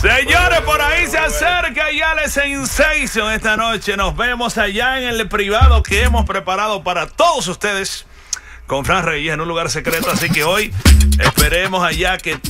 Señores, por ahí se acerca ya la Sensation esta noche. Nos vemos allá en el privado que hemos preparado para todos ustedes con Fran Reyes en un lugar secreto. Así que hoy esperemos allá que